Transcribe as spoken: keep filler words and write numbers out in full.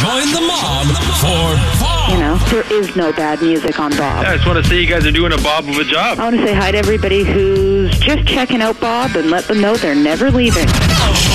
Join the mob for Bob. You know, there is no bad music on Bob. Yeah, I just want to say you guys are doing a Bob of a job. I want to say hi to everybody who's just checking out Bob and let them know they're never leaving.